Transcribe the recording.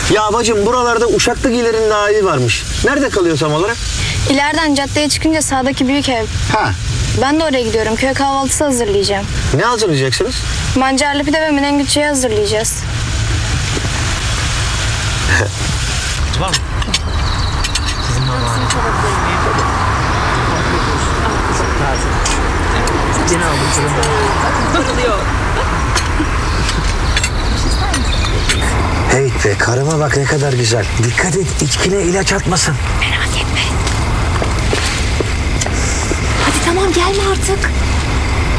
Ya bacım buralarda Uşaklıgilerin daha evi varmış. Nerede kalıyor tam olarak? İleriden caddeye çıkınca sağdaki büyük ev. Ha. Ben de oraya gidiyorum. Köy kahvaltısı hazırlayacağım. Ne hazırlayacaksınız? Mancarlı pide ve menengütçeyi hazırlayacağız. Var mı? Sizin var mı? Yeni aldım fırında. Hey be, karıma bak ne kadar güzel. Dikkat et, içkine ilaç atmasın. Merak etme. Hadi tamam, gelme artık.